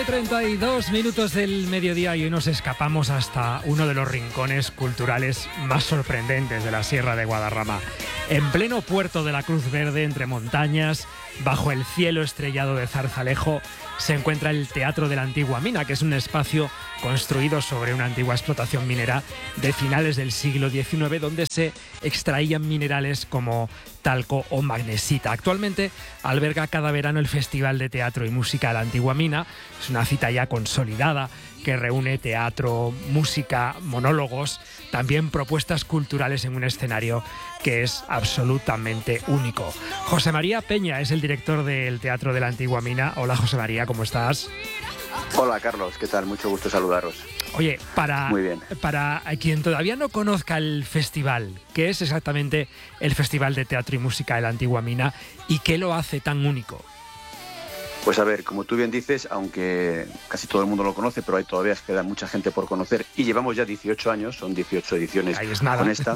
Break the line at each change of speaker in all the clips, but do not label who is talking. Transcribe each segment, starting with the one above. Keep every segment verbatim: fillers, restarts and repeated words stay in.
y treinta y dos minutos del mediodía y hoy nos escapamos hasta uno de los rincones culturales más sorprendentes de la Sierra de Guadarrama. En pleno puerto de la Cruz Verde, entre montañas, bajo el cielo estrellado de Zarzalejo, se encuentra el Teatro de la Antigua Mina, que es un espacio construido sobre una antigua explotación minera de finales del siglo diecinueve, donde se extraían minerales como talco o magnesita. Actualmente alberga cada verano el Festival de Teatro y Música de la Antigua Mina. Es una cita ya consolidada que reúne teatro, música, monólogos, también propuestas culturales en un escenario que es absolutamente único. José María Peña es el director del Teatro de la Antigua Mina. Hola, José María, ¿cómo estás?
Hola, Carlos, ¿qué tal? Mucho gusto saludaros.
Oye, para,
Muy bien.
para quien todavía no conozca el festival, ¿qué es exactamente el Festival de Teatro y Música de la Antigua Mina y qué lo hace tan único?
Pues a ver, como tú bien dices, aunque casi todo el mundo lo conoce, pero hay todavía queda mucha gente por conocer y llevamos ya dieciocho años, son dieciocho ediciones
Ahí es nada.
con esta,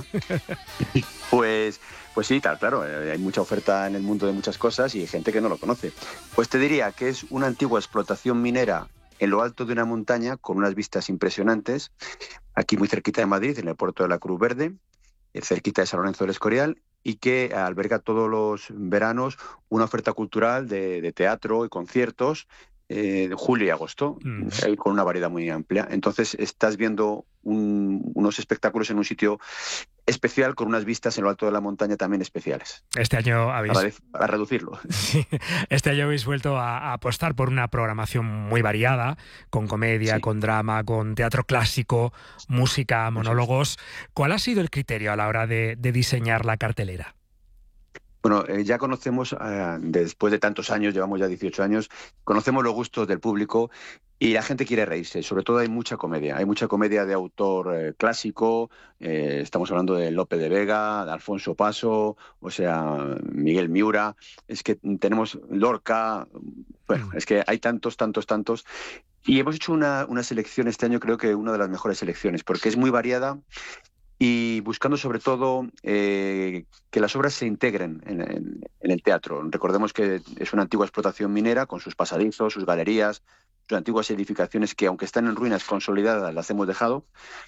pues, pues sí, tal, claro, hay mucha oferta en el mundo de muchas cosas y hay gente que no lo conoce. Pues te diría que es una antigua explotación minera en lo alto de una montaña con unas vistas impresionantes, aquí muy cerquita de Madrid, en el puerto de la Cruz Verde, cerquita de San Lorenzo del Escorial, y que alberga todos los veranos una oferta cultural de, de teatro y conciertos eh, de julio y agosto, mm. eh, con una variedad muy amplia. Entonces estás viendo un, unos espectáculos en un sitio especial con unas vistas en lo alto de la montaña también especiales.
Este año habéis...
Para, para reducirlo.
Sí, este año habéis vuelto a, a apostar por una programación muy variada, con comedia, sí, con drama, con teatro clásico, música, monólogos. ¿Cuál ha sido el criterio a la hora de, de diseñar la cartelera?
Bueno, eh, ya conocemos, eh, después de tantos años, llevamos ya dieciocho años, conocemos los gustos del público y la gente quiere reírse. Sobre todo hay mucha comedia. Hay mucha comedia de autor eh, clásico. Eh, estamos hablando de Lope de Vega, de Alfonso Paso, o sea, Miguel Miura. Es que tenemos Lorca. Bueno, es que hay tantos, tantos, tantos. Y hemos hecho una, una selección este año, creo que una de las mejores selecciones, porque es muy variada. Y buscando sobre todo eh, que las obras se integren en, en, en el teatro. Recordemos que es una antigua explotación minera con sus pasadizos, sus galerías, sus antiguas edificaciones que, aunque están en ruinas consolidadas, las hemos dejado.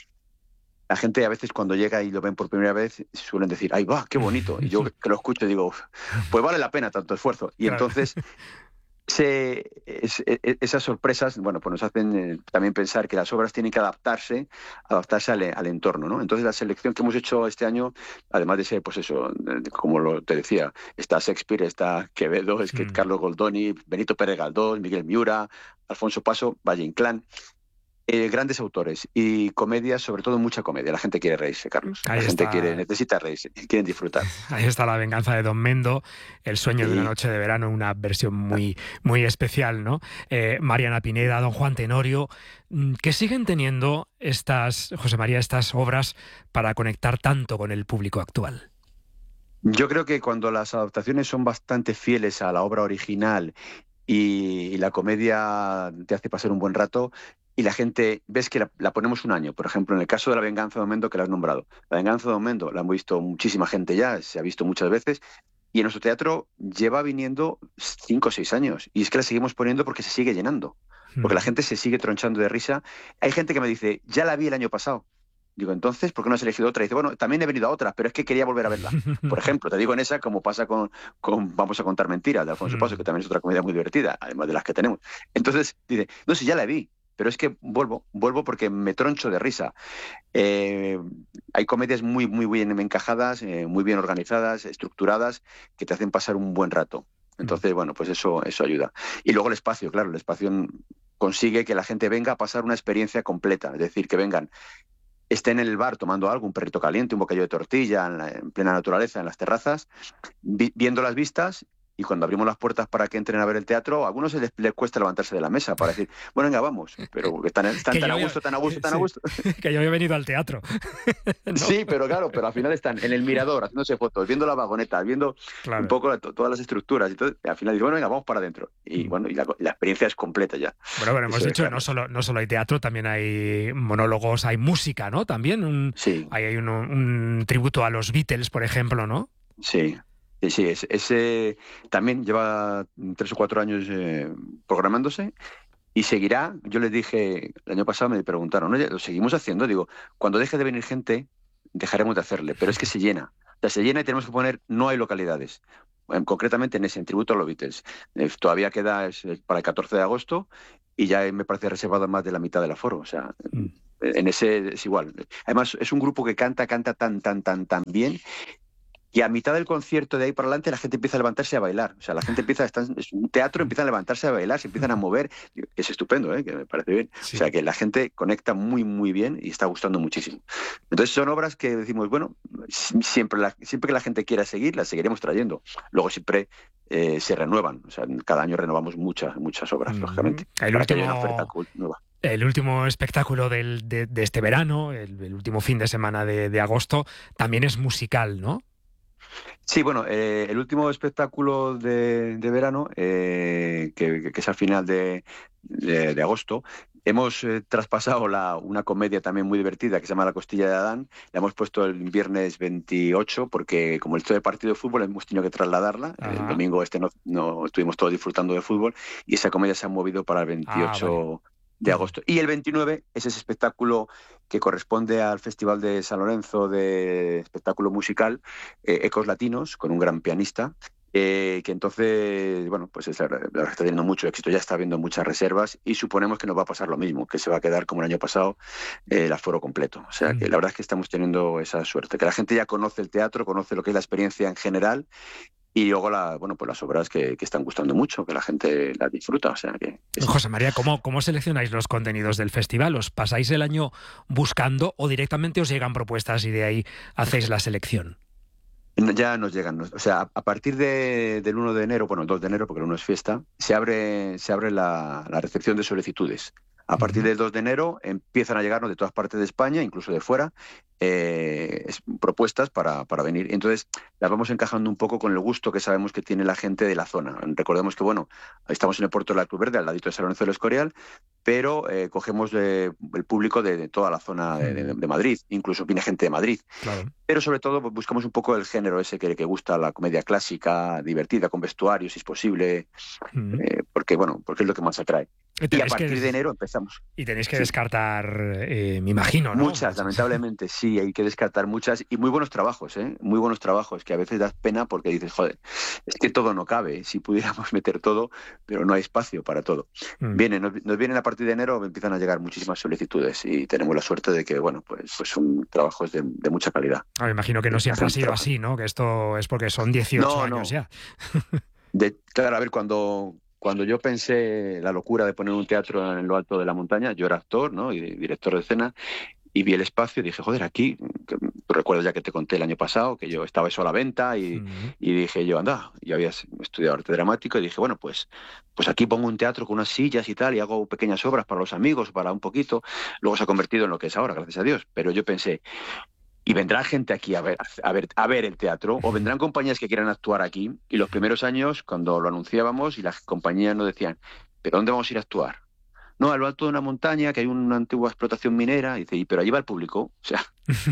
La gente a veces cuando llega y lo ven por primera vez suelen decir, ¡ay, va, qué bonito! Y yo que lo escucho digo, pues vale la pena tanto esfuerzo. Y claro. Entonces... Se, es, es, esas sorpresas, bueno, pues nos hacen eh, también pensar que las obras tienen que adaptarse, adaptarse al, al entorno, ¿no? Entonces la selección que hemos hecho este año, además de ser, pues eso, como lo, te decía, está Shakespeare, está Quevedo, es que mm. Carlos Goldoni, Benito Pérez Galdós, Miguel Miura, Alfonso Paso, Valle Inclán. Eh, grandes autores y comedia, sobre todo mucha comedia. La gente quiere reírse, Carlos.
Ahí
la gente
está.
quiere, necesita reírse, quieren disfrutar.
Ahí está La venganza de Don Mendo, El sueño sí. de una noche de verano, una versión muy, muy especial, ¿no? Eh, Mariana Pineda, Don Juan Tenorio, que siguen teniendo estas, José María, estas obras para conectar tanto con el público actual.
Yo creo que cuando las adaptaciones son bastante fieles a la obra original y, y la comedia te hace pasar un buen rato, y la gente, ves que la, la ponemos un año, por ejemplo, en el caso de La venganza de Don Mendo, que la has nombrado. La venganza de Don Mendo la hemos visto muchísima gente ya, se ha visto muchas veces, y en nuestro teatro lleva viniendo cinco o seis años, y es que la seguimos poniendo porque se sigue llenando, porque la gente se sigue tronchando de risa. Hay gente que me dice, ya la vi el año pasado. Digo, entonces, ¿por qué no has elegido otra? Y dice, bueno, también he venido a otras, pero es que quería volver a verla. Por ejemplo, te digo en esa, como pasa con, con Vamos a contar mentiras, de Alfonso Paso, que también es otra comedia muy divertida, además de las que tenemos. Entonces, dice, no sé, ya la vi. Pero es que vuelvo, vuelvo porque me troncho de risa. Eh, hay comedias muy, muy bien encajadas, eh, muy bien organizadas, estructuradas, que te hacen pasar un buen rato. Entonces, bueno, pues eso, eso ayuda. Y luego el espacio, claro, el espacio consigue que la gente venga a pasar una experiencia completa. Es decir, que vengan, estén en el bar tomando algo, un perrito caliente, un bocadillo de tortilla, en, la, en plena naturaleza, en las terrazas, vi, viendo las vistas. Y cuando abrimos las puertas para que entren a ver el teatro, a algunos les, les cuesta levantarse de la mesa para decir, bueno, venga, vamos. Pero están, están tan a gusto, tan a gusto, tan
sí,
a gusto.
Que yo había venido al teatro.
¿No? Sí, pero claro, pero al final están en el mirador, haciéndose fotos, viendo la vagoneta, viendo claro. un poco la, todas las estructuras. Y, todo, y al final dicen, bueno, venga, vamos para adentro. Y bueno, y la, la experiencia es completa ya.
Bueno, pero hemos
Eso
dicho que no solo, no solo hay teatro, también hay monólogos, hay música, ¿no? También un,
sí.
hay, hay un, un tributo a los Beatles, por ejemplo, ¿no?
Sí. Sí, sí, ese, ese también lleva tres o cuatro años eh, programándose y seguirá. Yo les dije, el año pasado me preguntaron, oye, ¿lo seguimos haciendo? Digo, cuando deje de venir gente, dejaremos de hacerle, pero es que se llena. O sea, se llena y tenemos que poner, no hay localidades. Eh, concretamente en ese, en tributo a los Beatles. Eh, todavía queda es, para el catorce de agosto y ya me parece reservado más de la mitad del aforo. O sea, mm. en ese es igual. Además, es un grupo que canta, canta tan, tan, tan, tan bien. Y a mitad del concierto, de ahí para adelante, la gente empieza a levantarse a bailar. O sea, la gente empieza a estar, es un teatro, empiezan a levantarse a bailar, se empiezan a mover. Es estupendo, ¿eh? Que me parece bien. Sí. O sea, que la gente conecta muy, muy bien y está gustando muchísimo. Entonces, son obras que decimos, bueno, siempre, la, siempre que la gente quiera seguir, las seguiremos trayendo. Luego siempre eh, se renuevan. O sea, cada año renovamos muchas, muchas obras, mm-hmm. lógicamente.
El
para
último...
que haya una oferta nueva.
El último espectáculo del, de, de este verano, el, el último fin de semana de, de agosto, también es musical, ¿no?
Sí, bueno, eh, el último espectáculo de, de verano, eh, que, que es al final de, de, de agosto, hemos eh, traspasado la, una comedia también muy divertida que se llama La Costilla de Adán. La hemos puesto el viernes veintiocho porque como el esto de partido de fútbol hemos tenido que trasladarla. Ajá. El domingo este no, no estuvimos todos disfrutando de fútbol y esa comedia se ha movido para el veintiocho. Ah, vale. De agosto. Y el veintinueve es ese espectáculo que corresponde al Festival de San Lorenzo de espectáculo musical, eh, Ecos Latinos, con un gran pianista, eh, que entonces, bueno, pues es, la verdad está teniendo mucho éxito, ya está habiendo muchas reservas y suponemos que nos va a pasar lo mismo, que se va a quedar como el año pasado eh, el aforo completo. O sea, que la verdad es que estamos teniendo esa suerte, que la gente ya conoce el teatro, conoce lo que es la experiencia en general. Y luego la, bueno, pues las obras que, que están gustando mucho, que la gente las disfruta. O sea que, que sí.
José María, ¿cómo, ¿cómo seleccionáis los contenidos del festival? ¿Os pasáis el año buscando o directamente os llegan propuestas y de ahí hacéis la selección?
Ya nos llegan. O sea, a partir de, del uno de enero, bueno, el dos de enero, porque el uno es fiesta, se abre, se abre la, la recepción de solicitudes. A partir del dos de enero empiezan a llegarnos de todas partes de España, incluso de fuera, eh, propuestas para, para venir. Entonces las vamos encajando un poco con el gusto que sabemos que tiene la gente de la zona. Recordemos que, bueno, estamos en el puerto de la Cruz Verde, al ladito de San Lorenzo del Escorial, pero eh, cogemos de, el público de, de toda la zona de, de, de Madrid, incluso viene gente de Madrid. Claro. Pero sobre todo pues, buscamos un poco el género ese que, que gusta, la comedia clásica, divertida, con vestuario, si es posible, uh-huh. eh, porque, bueno, porque es lo que más atrae. Y a partir que, de enero empezamos.
Y tenéis que sí. descartar, eh, me imagino, ¿no?
Muchas, lamentablemente, sí, hay que descartar muchas. Y muy buenos trabajos, ¿eh? Muy buenos trabajos, que a veces das pena porque dices, joder, es que todo no cabe. Si pudiéramos meter todo, pero no hay espacio para todo. Mm. Vienen, nos, nos vienen a partir de enero, empiezan a llegar muchísimas solicitudes y tenemos la suerte de que, bueno, pues, pues son trabajos de, de mucha calidad.
Ah, me imagino que no siempre ha sido trabajo. así, ¿no? Que esto es porque son dieciocho no, años no. ya.
De, claro, a ver, cuando... Cuando yo pensé la locura de poner un teatro en lo alto de la montaña, yo era actor, ¿no? Y director de escena, y vi el espacio y dije, joder, aquí, que, tú recuerdas ya que te conté el año pasado, que yo estaba eso a la venta y, uh-huh. y dije yo, anda, yo había estudiado arte dramático y dije, bueno, pues, pues aquí pongo un teatro con unas sillas y tal y hago pequeñas obras para los amigos, para un poquito. Luego se ha convertido en lo que es ahora, gracias a Dios. Pero yo pensé... Y vendrá gente aquí a ver, a ver, a ver el teatro, o vendrán compañías que quieran actuar aquí. Y los primeros años, cuando lo anunciábamos, y las compañías nos decían, ¿pero dónde vamos a ir a actuar? No, a lo alto de una montaña, que hay una antigua explotación minera. Y dice, ¿y pero allí va el público? O sea,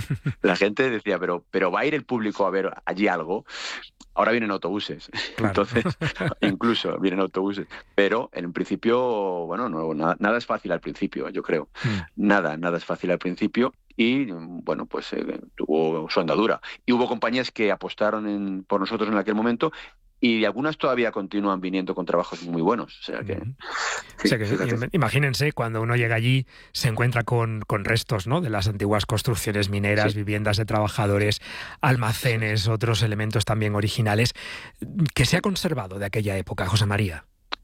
la gente decía, pero, pero ¿va a ir el público a ver allí algo? Ahora vienen autobuses, claro. Entonces, incluso vienen autobuses. Pero en un principio, bueno, no, nada, nada es fácil al principio, yo creo. Mm. Nada, nada es fácil al principio. Y, bueno, pues eh, tuvo su andadura. Y hubo compañías que apostaron en, por nosotros en aquel momento y algunas todavía continúan viniendo con trabajos muy buenos. O sea que... Mm.
Sí, o sea que imagínense, cuando uno llega allí se encuentra con, con restos, ¿no?, de las antiguas construcciones mineras, sí. viviendas de trabajadores, almacenes, otros elementos también originales. ¿Qué se ha conservado de aquella época, José María?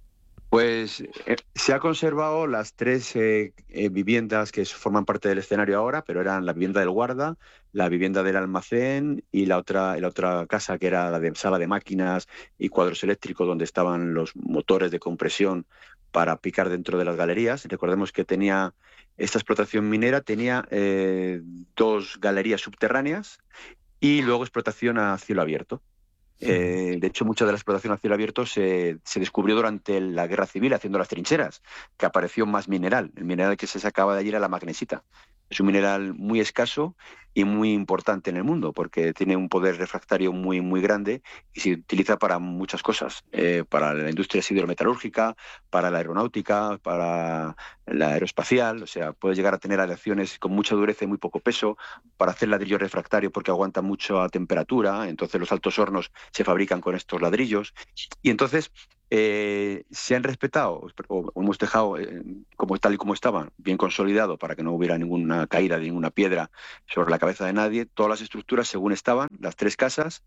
Pues eh, se ha conservado las tres eh, eh, viviendas que forman parte del escenario ahora, pero eran la vivienda del guarda, la vivienda del almacén y la otra, la otra casa que era la de sala de máquinas y cuadros eléctricos donde estaban los motores de compresión para picar dentro de las galerías. Recordemos que tenía esta explotación minera, tenía eh, dos galerías subterráneas y luego explotación a cielo abierto. Eh, de hecho, mucha de la explotación a cielo abierto se, se descubrió durante la Guerra Civil haciendo las trincheras, que apareció más mineral. El mineral que se sacaba de allí era la magnesita. Es un mineral muy escaso y muy importante en el mundo porque tiene un poder refractario muy muy grande y se utiliza para muchas cosas, eh, para la industria hidrometalúrgica, para la aeronáutica, para la aeroespacial, o sea, puede llegar a tener aleaciones con mucha dureza y muy poco peso, para hacer ladrillo refractario porque aguanta mucho a temperatura, entonces los altos hornos se fabrican con estos ladrillos y entonces eh, se han respetado o hemos dejado eh, como tal y como estaban, bien consolidado para que no hubiera ninguna caída de ninguna piedra sobre la cabeza de nadie, todas las estructuras según estaban, las tres casas,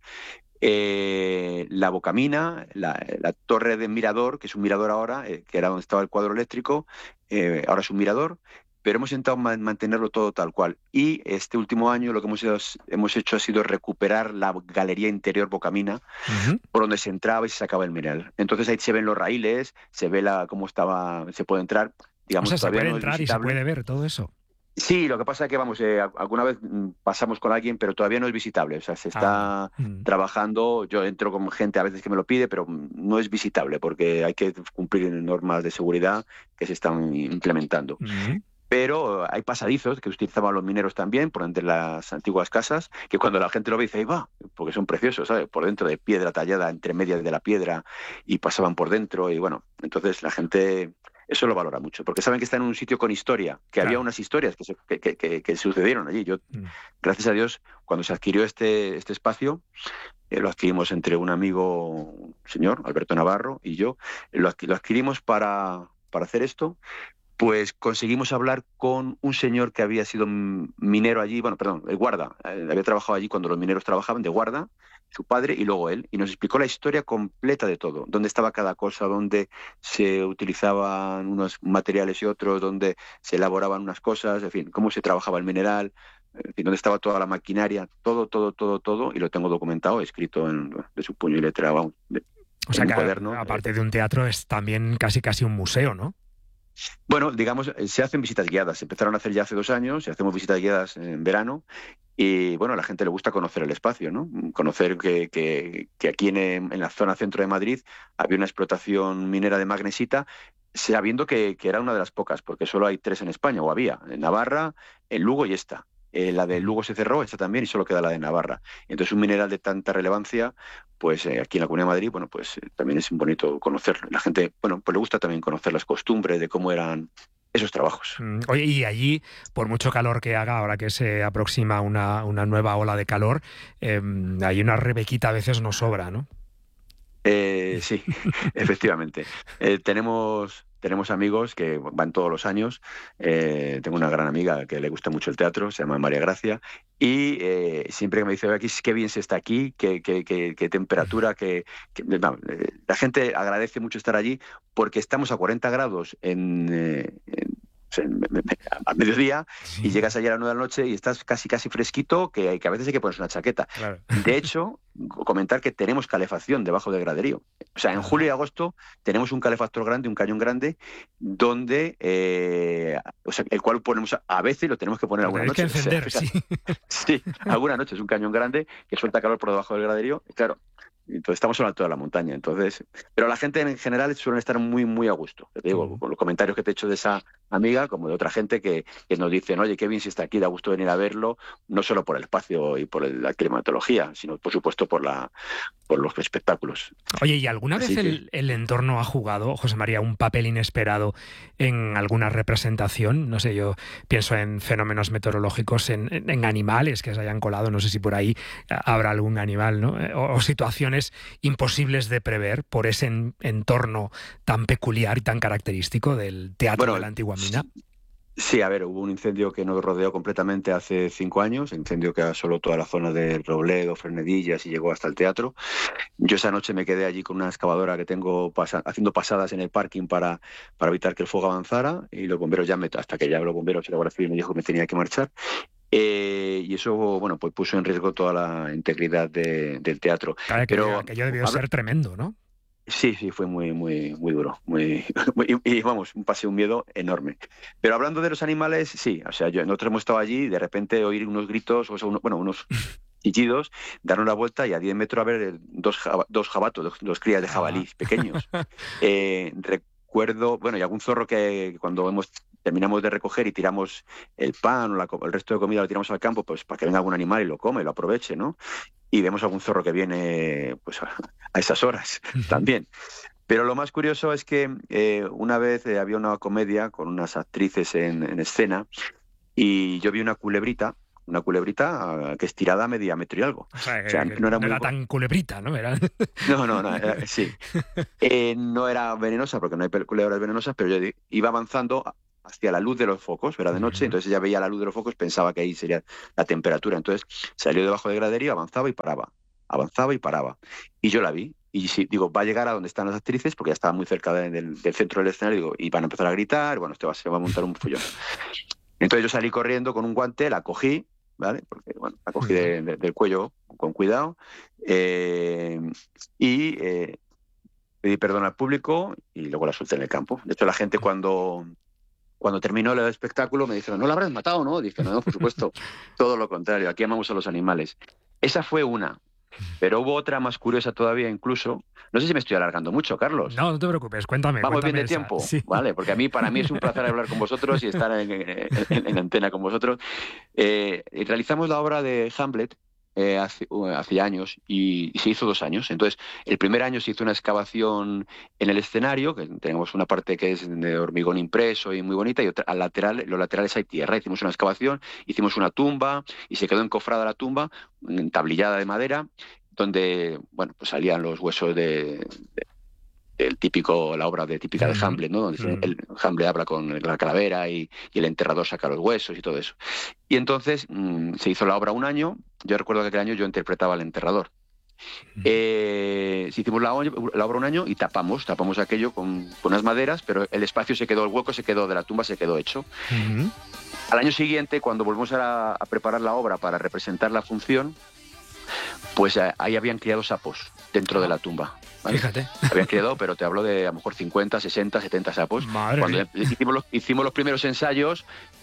eh, la bocamina, la, la torre de mirador, que es un mirador ahora, eh, que era donde estaba el cuadro eléctrico, eh, ahora es un mirador, pero hemos intentado man mantenerlo todo tal cual. Y este último año lo que hemos, hecho, hemos hecho ha sido recuperar la galería interior bocamina, uh-huh. por donde se entraba y se sacaba el mineral. Entonces ahí se ven los raíles, se ve la, cómo estaba, se puede entrar. Digamos,
o sea, se puede
no
entrar y se puede ver todo eso.
Sí, lo que pasa es que, vamos, eh, alguna vez pasamos con alguien, pero todavía no es visitable. O sea, se está ah, mm. trabajando. Yo entro con gente a veces que me lo pide, pero no es visitable porque hay que cumplir normas de seguridad que se están implementando. Mm. Pero hay pasadizos que utilizaban los mineros también por entre las antiguas casas, que cuando la gente lo ve dice, ahí va, porque son preciosos, ¿sabes? Por dentro de piedra tallada entre medias de la piedra y pasaban por dentro y bueno, entonces la gente... Eso lo valora mucho, porque saben que está en un sitio con historia, que claro. había unas historias que, se, que, que, que, que sucedieron allí. Yo, mm. gracias a Dios, cuando se adquirió este, este espacio, eh, lo adquirimos entre un amigo, un señor, Alberto Navarro, y yo, lo, adqu lo adquirimos para, para hacer esto, pues conseguimos hablar con un señor que había sido minero allí, bueno, perdón, el guarda, eh, había trabajado allí cuando los mineros trabajaban, de guarda, su padre y luego él, y nos explicó la historia completa de todo, dónde estaba cada cosa, dónde se utilizaban unos materiales y otros, dónde se elaboraban unas cosas, en fin, cómo se trabajaba el mineral, en fin, dónde estaba toda la maquinaria, todo, todo, todo, todo, y lo tengo documentado, escrito en, de su puño y letra, vamos, de,
o sea, en un que cuaderno. Aparte de un teatro es también casi casi un museo, ¿no?
Bueno, digamos, se hacen visitas guiadas. Se empezaron a hacer ya hace dos años, y hacemos visitas guiadas en verano. Y bueno, a la gente le gusta conocer el espacio, ¿no? Conocer que, que, que aquí en, en la zona centro de Madrid había una explotación minera de magnesita, sabiendo que, que era una de las pocas, porque solo hay tres en España, o había, en Navarra, en Lugo y esta. Eh, la de Lugo se cerró, esta también, y solo queda la de Navarra. Entonces, un mineral de tanta relevancia, pues eh, aquí en la Comunidad de Madrid, bueno, pues eh, también es bonito conocerlo. La gente, bueno, pues le gusta también conocer las costumbres de cómo eran esos trabajos.
Oye, y allí, por mucho calor que haga, ahora que se aproxima una, una nueva ola de calor, eh, hay una rebequita a veces no sobra, ¿no?
Eh, sí, efectivamente. Eh, tenemos... Tenemos amigos que van todos los años. Eh, tengo una gran amiga que le gusta mucho el teatro, se llama María Gracia, y eh, siempre que me dice, aquí qué bien se está aquí, qué, qué, qué, qué temperatura, que, que no, eh, la gente agradece mucho estar allí porque estamos a cuarenta grados en... Eh, en a mediodía sí. y llegas allá a las nueve de la noche y estás casi casi fresquito que, que a veces hay que ponerse una chaqueta. Claro. De hecho, comentar que tenemos calefacción debajo del graderío. O sea, en Ajá. julio y agosto tenemos un calefactor grande, un cañón grande, donde eh, o sea, el cual ponemos a veces lo tenemos que poner alguna noche.
Que encender,
o sea,
sí.
sí, alguna noche es un cañón grande que suelta calor por debajo del graderío. Y claro, entonces estamos en lo alto de la montaña, entonces, pero la gente en general suelen estar muy muy a gusto. Te digo, uh-huh. con los comentarios que te he hecho de esa amiga, como de otra gente que, que nos dicen, oye, qué bien si está aquí, da gusto venir a verlo, no solo por el espacio y por el, la climatología, sino por supuesto por la por los espectáculos.
Oye, ¿y alguna Así vez que... el, el entorno ha jugado, José María, un papel inesperado en alguna representación? No sé, yo pienso en fenómenos meteorológicos, en, en animales que se hayan colado, no sé si por ahí habrá algún animal, ¿no? O, o situaciones imposibles de prever por ese en, entorno tan peculiar y tan característico del teatro bueno, de la antigua mina.
Sí, a ver, hubo un incendio que nos rodeó completamente hace cinco años, incendio que asoló toda la zona de Robledo, Fernedillas y llegó hasta el teatro. Yo esa noche me quedé allí con una excavadora que tengo pasa, haciendo pasadas en el parking para, para evitar que el fuego avanzara y los bomberos ya me, hasta que ya los bomberos y la Guardia Civil me dijo que me tenía que marchar. Eh, y eso, bueno, pues puso en riesgo toda la integridad de, del teatro.
Claro,
Pero
aquello debió ser tremendo, ¿no?
Sí, sí, fue muy, muy, muy duro, muy, muy y, y vamos, un pasé un miedo enorme. Pero hablando de los animales, sí, o sea, yo, nosotros hemos estado allí y de repente oír unos gritos, o sea, uno, bueno, unos chillidos, darnos la vuelta y a diez metros a ver dos, dos jabatos, dos, dos crías de jabalí pequeños. Eh, recuerdo, bueno, y algún zorro que cuando hemos terminamos de recoger y tiramos el pan o la, el resto de comida lo tiramos al campo, pues para que venga algún animal y lo come, y lo aproveche, ¿no? Y vemos algún zorro que viene pues a, a esas horas también. Pero lo más curioso es que eh, una vez eh, había una comedia con unas actrices en, en escena y yo vi una culebrita, una culebrita uh, que estirada media metro y algo.
O sea,
o sea
que
no era,
no
muy...
era tan culebrita, ¿no? Era...
No, no, no, era, sí. Eh, no era venenosa porque no hay culebras venenosas, pero yo iba avanzando hacia la luz de los focos, era de noche, uh-huh. Entonces ella veía la luz de los focos, pensaba que ahí sería la temperatura. Entonces salió debajo del graderío, avanzaba y paraba, avanzaba y paraba. Y yo la vi. Y sí, digo, va a llegar a donde están las actrices, porque ya estaba muy cerca de, del, del centro del escenario, digo, y van a empezar a gritar, bueno, esto va, se va a montar un follón. Entonces yo salí corriendo con un guante, la cogí, ¿vale? Porque, bueno, la cogí de, de, del cuello con cuidado, eh, y eh, pedí perdón al público y luego la solté en el campo. De hecho, la gente cuando, cuando terminó el espectáculo me dijeron, ¿no la habrás matado, no? Dije, no, no, por supuesto, todo lo contrario, aquí amamos a los animales. Esa fue una. Pero hubo otra más curiosa todavía incluso. No sé si me estoy alargando mucho, Carlos.
No, no te preocupes, cuéntame.
Vamos
cuéntame
bien de
esa.
tiempo,
Sí.
Vale, porque a mí, para mí es un placer hablar con vosotros y estar en, en, en, en antena con vosotros. Eh, realizamos la obra de Hamlet eh, hace, hace años y, y se hizo dos años. Entonces, el primer año se hizo una excavación en el escenario, que tenemos una parte que es de hormigón impreso y muy bonita, y otra, al lateral, los laterales hay tierra. Hicimos una excavación, hicimos una tumba y se quedó encofrada la tumba, tablillada de madera, donde, bueno, pues salían los huesos de, de el típico, la obra de típica de Hamlet, ¿no? Donde mm. el Hamlet habla con la calavera y, y el enterrador saca los huesos y todo eso. Y entonces mmm, se hizo la obra un año. Yo recuerdo que aquel año yo interpretaba al enterrador. Mm. Eh, hicimos la, la obra un año y tapamos, tapamos aquello con, con unas maderas, pero el espacio se quedó, el hueco se quedó de la tumba, se quedó hecho. Mm. Al año siguiente, cuando volvimos a, a preparar la obra para representar la función, pues eh, ahí habían criado sapos dentro de la tumba. ¿Vale?
Fíjate.
Habían criado, pero te hablo de a lo mejor cincuenta, sesenta, setenta sapos.
Madre
Cuando
mía.
hicimos los, hicimos los primeros ensayos,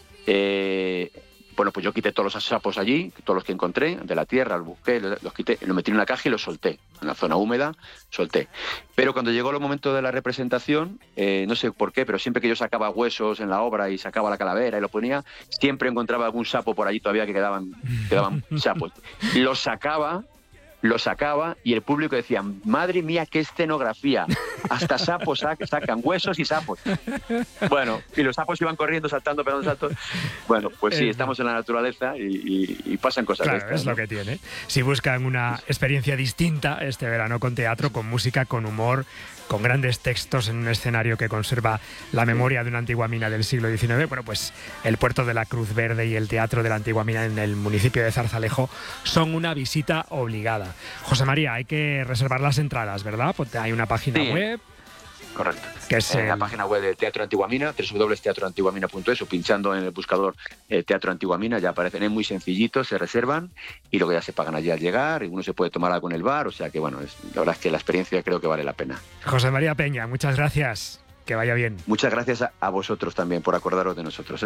eh, bueno, pues yo quité todos los sapos allí, todos los que encontré, de la tierra, los busqué, los, los quité, los metí en una caja y los solté. En la zona húmeda, solté. Pero cuando llegó el momento de la representación, eh, no sé por qué, pero siempre que yo sacaba huesos en la obra y sacaba la calavera y lo ponía, siempre encontraba algún sapo por allí todavía que quedaban, quedaban sapos. Los sacaba... lo sacaba y el público decía, madre mía, qué escenografía, hasta sapos sac sacan huesos y sapos. Bueno, y los sapos iban corriendo, saltando, pegando saltos. Bueno, pues sí, estamos en la naturaleza y, y, y pasan cosas
claro,
de estas,
es
¿no?
lo que tiene. Si buscan una experiencia distinta este verano con teatro, con música, con humor, con grandes textos en un escenario que conserva la memoria de una antigua mina del siglo diecinueve, bueno, pues el Puerto de la Cruz Verde y el Teatro de la Antigua Mina en el municipio de Zarzalejo son una visita obligada. José María, hay que reservar las entradas, ¿verdad? Porque hay una página sí. web.
Correcto.
Que es
en
el...
la página web del Teatro Antigua Mina, doble u doble u doble u punto teatro antigua mina punto es, o pinchando en el buscador eh, Teatro Antigua Mina, ya aparecen, es muy sencillito, se reservan y luego ya se pagan allí al llegar y uno se puede tomar algo en el bar, o sea que bueno, es, la verdad es que la experiencia creo que vale la pena.
José María Peña, muchas gracias, que vaya bien.
Muchas gracias a, a vosotros también por acordaros de nosotros, ¿eh?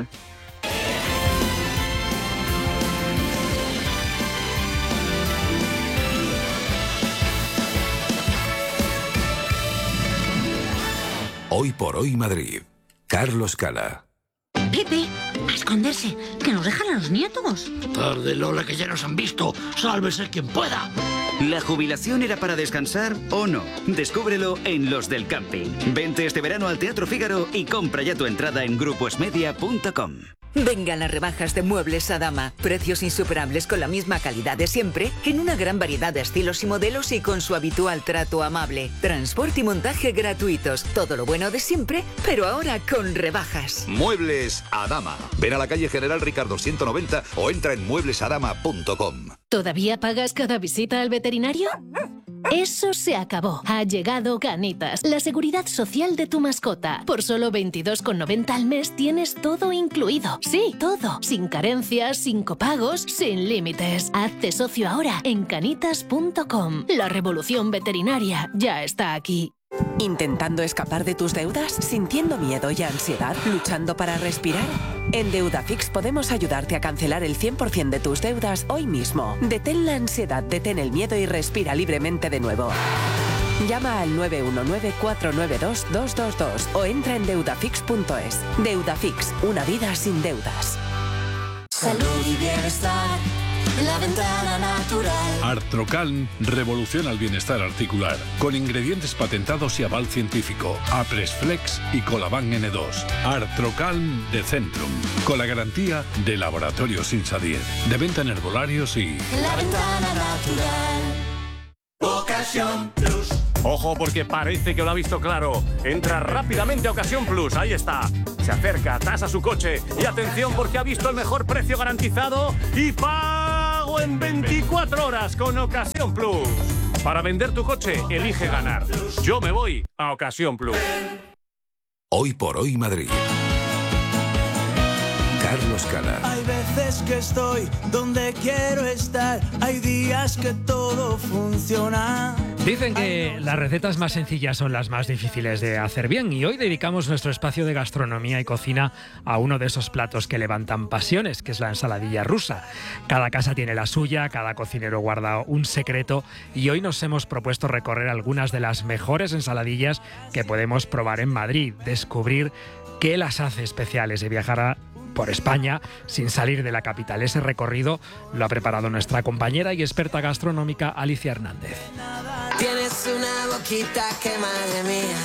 Hoy por hoy Madrid. Carlos Cala.
Pepe, a esconderse, que nos dejan a los nietos.
Tarde, Lola, que ya nos han visto. Sálvese quien pueda.
¿La jubilación era para descansar o no? Descúbrelo en Los del Camping. Vente este verano al Teatro Fígaro y compra ya tu entrada en grupo esmedia punto com.
Vengan las rebajas de Muebles Adama. Precios insuperables con la misma calidad de siempre, en una gran variedad de estilos y modelos y con su habitual trato amable. Transporte y montaje gratuitos. Todo lo bueno de siempre, pero ahora con rebajas.
Muebles Adama. Ven a la calle General Ricardo ciento noventa o entra en muebles adama punto com.
¿Todavía pagas cada visita al veterinario? Eso se acabó. Ha llegado Canitas, la seguridad social de tu mascota. Por solo veintidós con noventa al mes tienes todo incluido. Sí, todo. Sin carencias, sin copagos, sin límites. Hazte socio ahora en canitas punto com. La revolución veterinaria ya está aquí.
¿Intentando escapar de tus deudas? ¿Sintiendo miedo y ansiedad? ¿Luchando para respirar? En Deudafix podemos ayudarte a cancelar el cien por ciento de tus deudas hoy mismo. Detén la ansiedad, detén el miedo y respira libremente de nuevo. Llama al nueve uno nueve, cuatro nueve dos, dos dos dos o entra en deudafix punto es. Deudafix, una vida sin deudas.
Salud y bienestar, la ventana natural.
Artrocalm revoluciona el bienestar articular con ingredientes patentados y aval científico. Apresflex y Colaban ene dos. Artrocalm de Centrum, con la garantía de Laboratorios Insadir, de venta en herbolarios y...
La ventana natural. Ocasión Plus.
Ojo, porque parece que lo ha visto claro. Entra rápidamente a Ocasión Plus, ahí está. Se acerca, tasa su coche y atención porque ha visto el mejor precio garantizado y pago en veinticuatro horas con Ocasión Plus. Para vender tu coche, elige ganar. Yo me voy a Ocasión Plus.
Hoy por hoy Madrid. Carlos Cala.
Hay veces que estoy donde quiero estar, hay días que todo funciona.
Dicen que las recetas más sencillas son las más difíciles de hacer bien y hoy dedicamos nuestro espacio de gastronomía y cocina a uno de esos platos que levantan pasiones, que es la ensaladilla rusa. Cada casa tiene la suya, cada cocinero guarda un secreto y hoy nos hemos propuesto recorrer algunas de las mejores ensaladillas que podemos probar en Madrid, descubrir qué las hace especiales y viajar a por España sin salir de la capital. Ese recorrido lo ha preparado nuestra compañera y experta gastronómica Alicia Hernández.
Tienes una boquita que madre mía.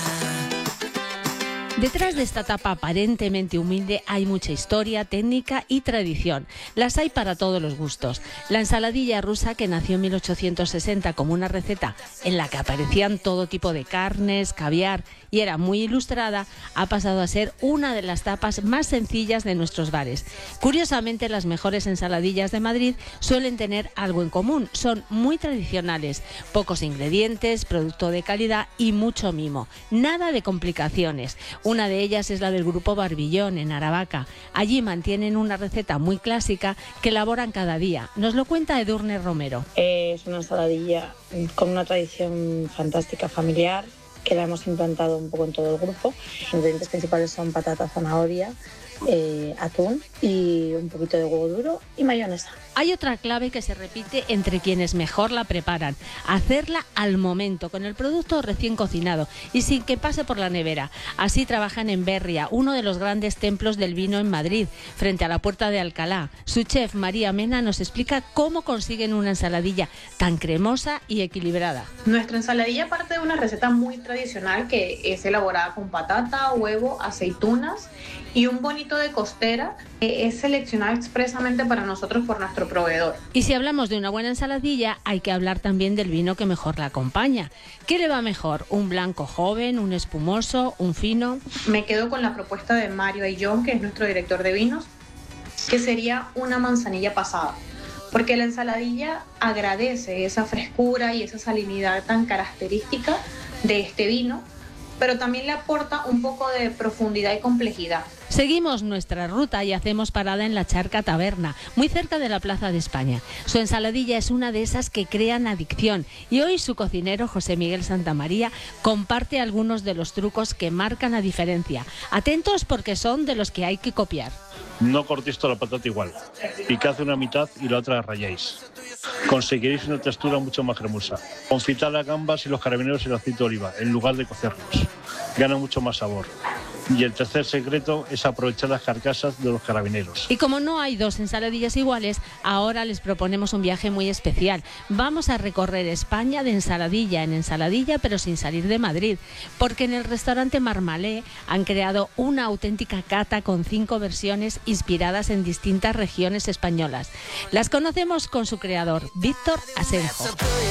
Detrás de esta tapa aparentemente humilde hay mucha historia, técnica y tradición. Las hay para todos los gustos. La ensaladilla rusa, que nació en mil ochocientos sesenta como una receta en la que aparecían todo tipo de carnes, caviar y era muy ilustrada, ha pasado a ser una de las tapas más sencillas de nuestros bares. Curiosamente, las mejores ensaladillas de Madrid suelen tener algo en común. Son muy tradicionales, pocos ingredientes, producto de calidad y mucho mimo. Nada de complicaciones. Una de ellas es la del Grupo Barbillón, en Aravaca. Allí mantienen una receta muy clásica que elaboran cada día. Nos lo cuenta Edurne Romero.
Es una ensaladilla con una tradición fantástica familiar, que la hemos implantado un poco en todo el grupo. Los ingredientes principales son patata, zanahoria, eh, atún y un poquito de huevo duro y mayonesa.
Hay otra clave que se repite entre quienes mejor la preparan: hacerla al momento, con el producto recién cocinado y sin que pase por la nevera. Así trabajan en Berria, uno de los grandes templos del vino en Madrid, frente a la Puerta de Alcalá. Su chef María Mena nos explica cómo consiguen una ensaladilla tan cremosa y equilibrada.
Nuestra ensaladilla parte de una receta muy tradicional que es elaborada con patata, huevo, aceitunas y un bonito de costera que es seleccionado expresamente para nosotros por nuestro proveedor.
Y si hablamos de una buena ensaladilla, hay que hablar también del vino que mejor la acompaña. ¿Qué le va mejor? ¿Un blanco joven, un espumoso, un fino?
Me quedo con la propuesta de Mario Ayllón, que es nuestro director de vinos, que sería una manzanilla pasada, porque la ensaladilla agradece esa frescura y esa salinidad tan característica de este vino, pero también le aporta un poco de profundidad y complejidad.
Seguimos nuestra ruta y hacemos parada en la Charca Taberna, muy cerca de la Plaza de España. Su ensaladilla es una de esas que crean adicción y hoy su cocinero, José Miguel Santamaría, comparte algunos de los trucos que marcan la diferencia. Atentos, porque son de los que hay que copiar.
No cortéis toda la patata igual, picad una mitad y la otra rayáis. Conseguiréis una textura mucho más cremosa. Confitad las gambas y los carabineros en aceite de oliva, en lugar de cocerlos. Gana mucho más sabor. Y el tercer secreto es aprovechar las carcasas de los carabineros.
Y como no hay dos ensaladillas iguales, ahora les proponemos un viaje muy especial. Vamos a recorrer España de ensaladilla en ensaladilla, pero sin salir de Madrid, porque en el restaurante Marmalé han creado una auténtica cata con cinco versiones inspiradas en distintas regiones españolas. Las conocemos con su creador, Víctor Asenjo.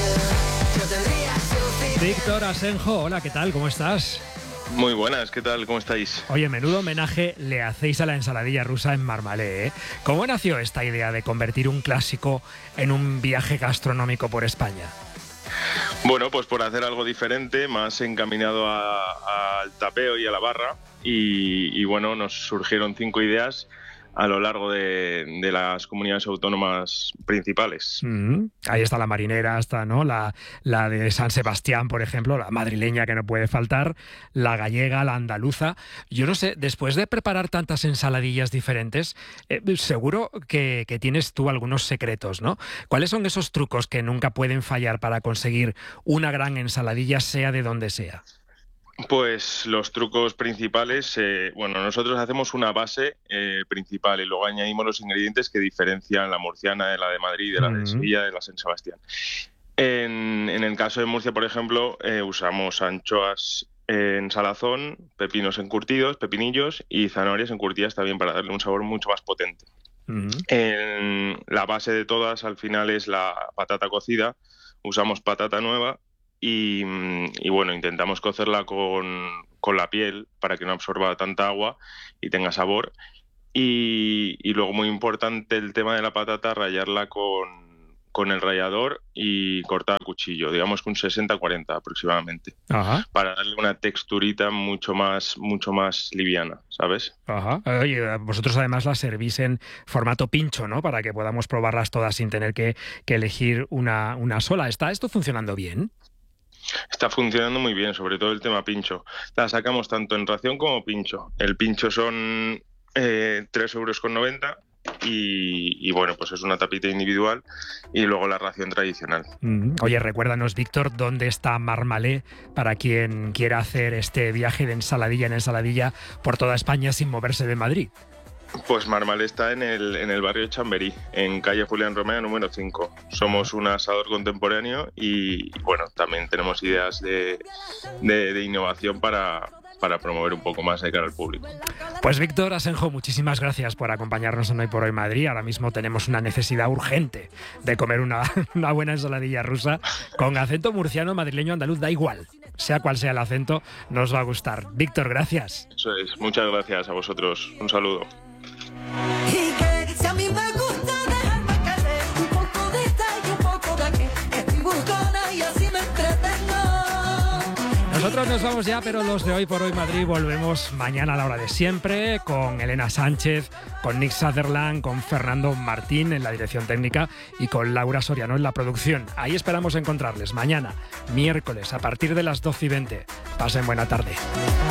Víctor Asenjo, hola, ¿qué tal? ¿Cómo estás?
Muy buenas, ¿qué tal? ¿Cómo estáis?
Oye, menudo homenaje le hacéis a la ensaladilla rusa en Marmalé, ¿eh? ¿Cómo nació esta idea de convertir un clásico en un viaje gastronómico por España?
Bueno, pues por hacer algo diferente, más encaminado a, a, al tapeo y a la barra. Y, y bueno, nos surgieron cinco ideas a lo largo de, de las comunidades autónomas principales.
Mm-hmm. Ahí está la marinera, está, ¿no? La, la de San Sebastián, por ejemplo, la madrileña que no puede faltar, la gallega, la andaluza. Yo no sé, después de preparar tantas ensaladillas diferentes, eh, seguro que, que tienes tú algunos secretos, ¿no? ¿Cuáles son esos trucos que nunca pueden fallar para conseguir una gran ensaladilla, sea de donde sea?
Pues los trucos principales, eh, bueno, nosotros hacemos una base eh, principal y luego añadimos los ingredientes que diferencian la murciana de la de Madrid, de la de Sevilla, de la San Sebastián. En, en el caso de Murcia, por ejemplo, eh, usamos anchoas en salazón, pepinos encurtidos, pepinillos y zanahorias encurtidas también para darle un sabor mucho más potente. Uh-huh. En la base de todas al final es la patata cocida, usamos patata nueva. Y, y bueno, intentamos cocerla con, con la piel para que no absorba tanta agua y tenga sabor. Y, y luego, muy importante el tema de la patata, rallarla con, con el rallador y cortar a cuchillo, digamos que un sesenta cuarenta aproximadamente. Ajá. Para darle una texturita mucho más, mucho más liviana, ¿sabes?
Ajá. Oye, vosotros además las servís en formato pincho, ¿no? Para que podamos probarlas todas sin tener que, que elegir una, una sola. ¿Está esto funcionando bien?
Está funcionando muy bien, sobre todo el tema pincho. La sacamos tanto en ración como pincho. El pincho son eh, tres euros con noventa y, y bueno, pues es una tapita individual y luego la ración tradicional.
Mm. Oye, recuérdanos, Víctor, ¿dónde está Marmalé para quien quiera hacer este viaje de ensaladilla en ensaladilla por toda España sin moverse de Madrid?
Pues Marmalé está en el, en el barrio de Chamberí, en calle Julián Romea número cinco. Somos un asador contemporáneo y, bueno, también tenemos ideas de, de, de innovación para, para promover un poco más de cara al público.
Pues Víctor Asenjo, muchísimas gracias por acompañarnos en Hoy por Hoy Madrid. Ahora mismo tenemos una necesidad urgente de comer una, una buena ensaladilla rusa con acento murciano, madrileño, andaluz, da igual. Sea cual sea el acento, nos va a gustar. Víctor, gracias.
Eso es, muchas gracias a vosotros. Un saludo.
Y que si a mí me gusta dejarme caer un poco de esta y un poco de aquí, estoy buscona y así me entretengo.
Nosotros nos vamos ya, pero los de Hoy por Hoy Madrid volvemos mañana a la hora de siempre con Elena Sánchez, con Nick Sutherland, con Fernando Martín en la dirección técnica y con Laura Soriano en la producción. Ahí esperamos encontrarles mañana, miércoles, a partir de las doce y veinte. Pasen buena tarde.